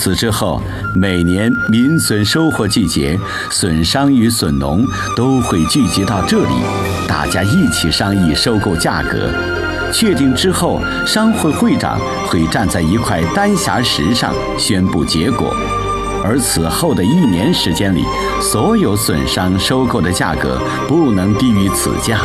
此之后，每年民笋收获季节，笋商与笋农都会聚集到这里，大家一起商议收购价格。确定之后，商会会长会站在一块丹霞石上宣布结果。而此后的1年时间里，所有笋商收购的价格不能低于此价。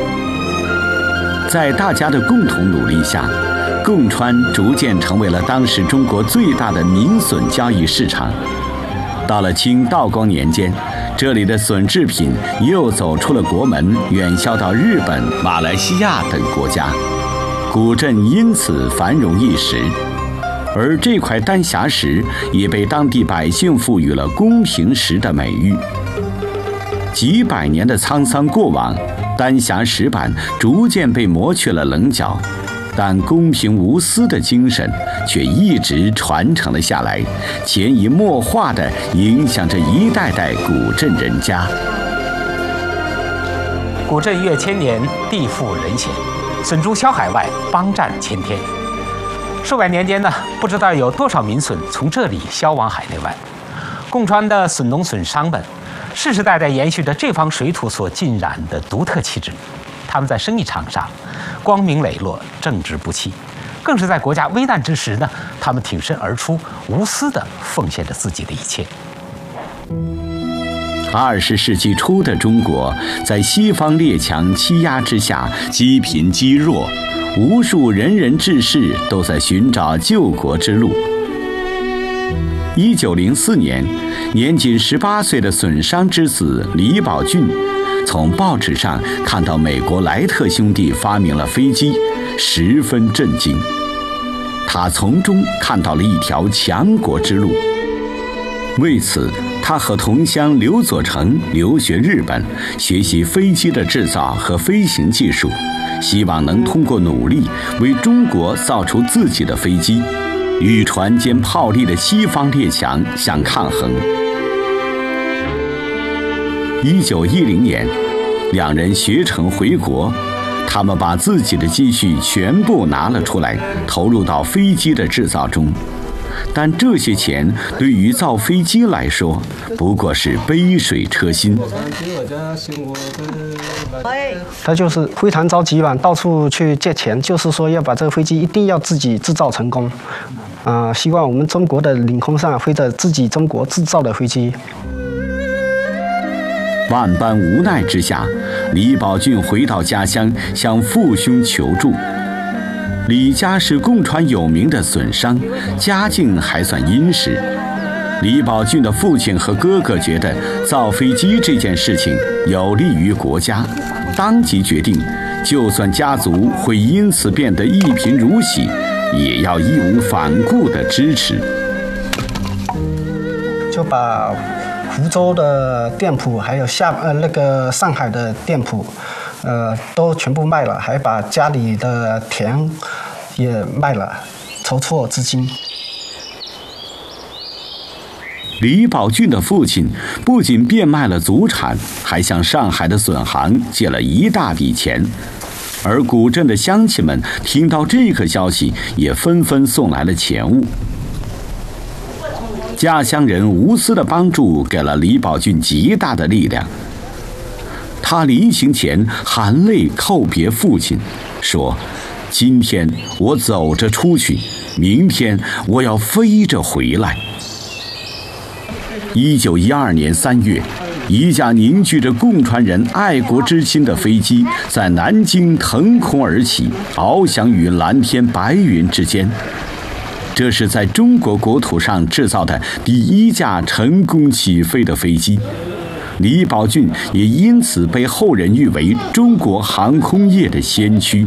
在大家的共同努力下，贡川逐渐成为了当时中国最大的民笋交易市场。到了清道光年间，这里的笋制品又走出了国门，远销到日本、马来西亚等国家，古镇因此繁荣一时。而这块丹霞石也被当地百姓赋予了公平石的美誉。几百年的沧桑过往，丹霞石板逐渐被磨去了棱角，但公平无私的精神却一直传承了下来，潜移默化地影响着一代代古镇人家。 古镇越千年，地富人贤，笋珠销海外，邦占千天。数百年间呢，不知道有多少民笋从这里销往海内外。贡川的笋农笋商们世世代代延续着这方水土所浸染的独特气质。他们在生意场上光明磊落，正直不屈，更是在国家危难之时呢，他们挺身而出，无私地奉献着自己的一切。 20世纪初的中国，在西方列强欺压之下，积贫积弱，无数仁人志士都在寻找救国之路。1904年，年仅18岁的笋商之子李宝俊，从报纸上看到美国莱特兄弟发明了飞机，十分震惊。他从中看到了一条强国之路。为此，他和同乡刘佐成留学日本，学习飞机的制造和飞行技术，希望能通过努力为中国造出自己的飞机，与船坚炮利的西方列强相抗衡。1910年，两人学成回国，他们把自己的积蓄全部拿了出来，投入到飞机的制造中。但这些钱对于造飞机来说，不过是杯水车薪。 他就是非常着急嘛，到处去借钱，就是说要把这个飞机一定要自己制造成功。希望我们中国的领空上飞着自己中国制造的飞机。 万般无奈之下，李宝俊回到家乡，向父兄求助。李家是贡川有名的笋商，家境还算殷实。李宝俊的父亲和哥哥觉得造飞机这件事情有利于国家，当即决定，就算家族会因此变得一贫如洗，也要义无反顾地支持。 就把福州的店铺，还有上海的店铺，都全部卖了，还把家里的田也卖了，筹措资金。 李宝俊的父亲不仅变卖了祖产，还向上海的笋行借了一大笔钱。而古镇的乡亲们听到这个消息，也纷纷送来了钱物。家乡人无私的帮助给了李宝俊极大的力量。他临行前含泪叩别父亲，说：“今天我走着出去，明天我要飞着回来。”1912年3月，一架凝聚着贡川人爱国之心的飞机在南京腾空而起，翱翔于蓝天白云之间。这是在中国国土上制造的第一架成功起飞的飞机。李宝俊也因此被后人誉为中国航空业的先驱。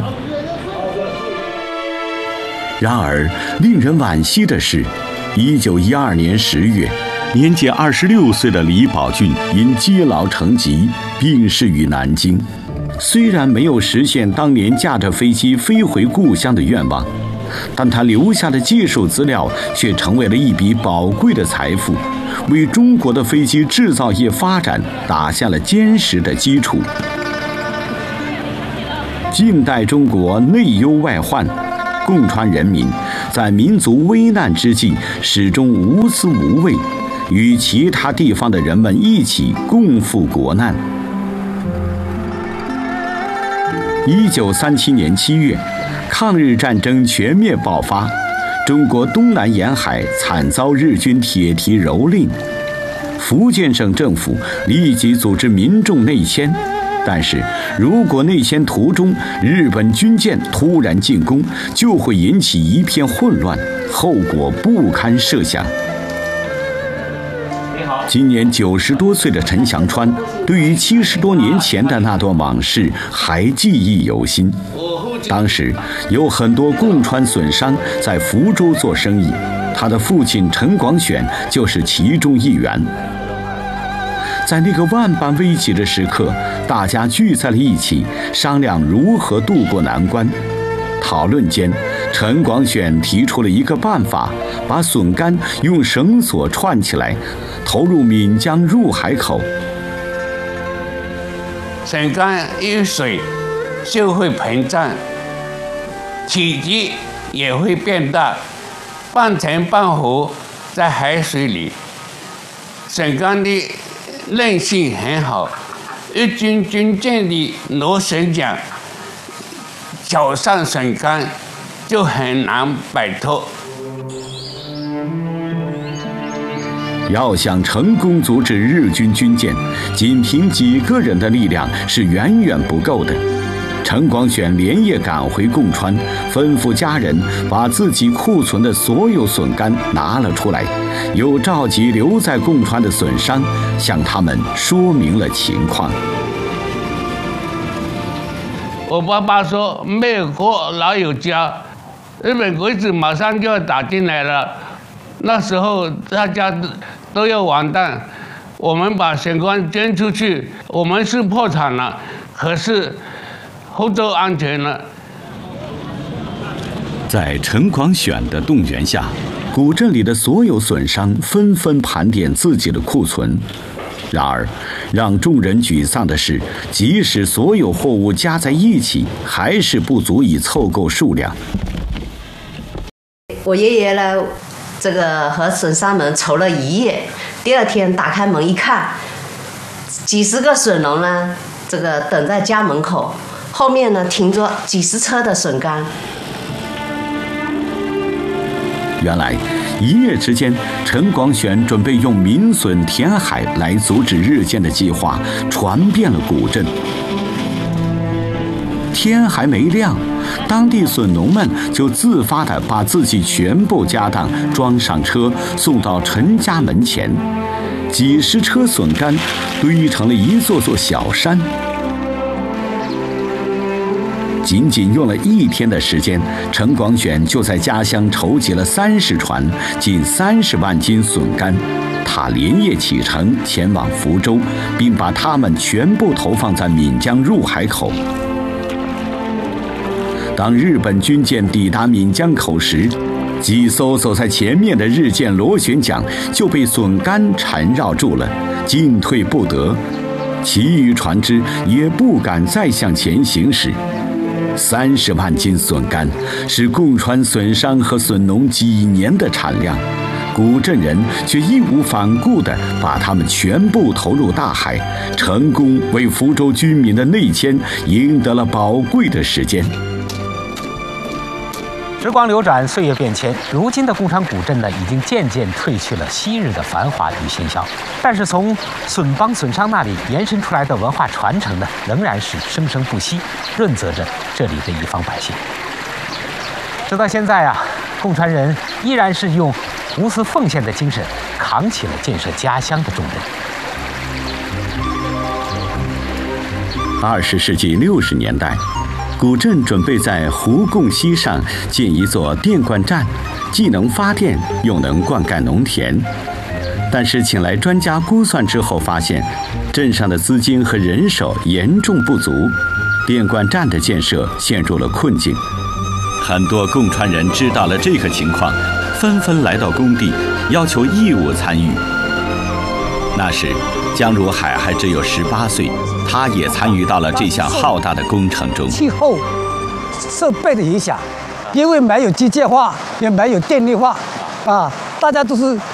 然而，令人惋惜的是，1912年10月，年仅26岁的李宝俊因积劳成疾，病逝于南京。虽然没有实现当年驾着飞机飞回故乡的愿望，但他留下的技术资料却成为了一笔宝贵的财富，为中国的飞机制造业发展打下了坚实的基础。近代中国内忧外患，贡川人民在民族危难之际始终无私无畏，与其他地方的人们一起共赴国难。1937年7月，抗日战争全面爆发，中国东南沿海惨遭日军铁蹄蹂躏。福建省政府立即组织民众内迁，但是如果内迁途中日本军舰突然进攻，就会引起一片混乱，后果不堪设想。今年90多岁的陈祥川，对于70多年前的那段往事还记忆犹新。当时有很多共川损商在福州做生意，他的父亲陈广选就是其中一员。在那个万般危急的时刻，大家聚在了一起，商量如何渡过难关。讨论间，陈广选提出了一个办法，把笋干用绳索串起来，投入闽江入海口。 笋干遇水就会膨胀，体积也会变大，半沉半浮在海水里。笋干的韧性很好，日军军舰里螺旋桨绞上笋干就很难摆脱。 要想成功阻止日军军舰，仅凭几个人的力量是远远不够的。陈广选连夜赶回贡川，吩咐家人把自己库存的所有笋干拿了出来，又召集留在贡川的笋商，向他们说明了情况。 我爸爸说没有国老有家，日本鬼子马上就要打进来了，那时候大家都要完蛋。我们把笋干捐出去，我们是破产了，可是福州安全了。 在陈广选的动员下，古镇里的所有笋商纷纷盘点自己的库存。然而，让众人沮丧的是，即使所有货物加在一起，还是不足以凑够数量。 我爷爷呢，这个和笋商们愁了一夜，第二天打开门一看，几十个笋农呢，这个等在家门口，后面呢停着几十车的笋干。 原来一夜之间，陈广选准备用民笋填海来阻止日舰的计划传遍了古镇。天还没亮，当地笋农们就自发地把自己全部家当装上车，送到陈家门前。几十车笋干堆成了一座座小山。仅仅用了1天的时间，陈广选就在家乡筹集了30船，近30万斤笋干。他连夜启程前往福州，并把它们全部投放在闽江入海口。当日本军舰抵达闽江口时，几艘走在前面的日舰螺旋桨就被笋干缠绕住了，进退不得。其余船只也不敢再向前行驶。30万斤笋干是贡川笋商和笋农几年的产量，古镇人却义无反顾地把它们全部投入大海，成功为福州居民的内迁赢得了宝贵的时间。 时光流转，岁月变迁，如今的贡川古镇呢，已经渐渐褪去了昔日的繁华与喧嚣。但是从笋帮笋商那里延伸出来的文化传承呢，仍然是生生不息，润泽着这里的一方百姓。直到现在啊，贡川人依然是用无私奉献的精神，扛起了建设家乡的重任。 20世纪60年代。古镇准备在湖贡溪上建一座电灌站，既能发电又能灌溉农田。但是请来专家估算之后发现，镇上的资金和人手严重不足，电灌站的建设陷入了困境。很多贡川人知道了这个情况，纷纷来到工地，要求义务参与。那时江如海还只有18岁，他也参与到了这项浩大的工程中。 气候设备的影响， 因为没有机械化，也没有电力化，啊，大家都是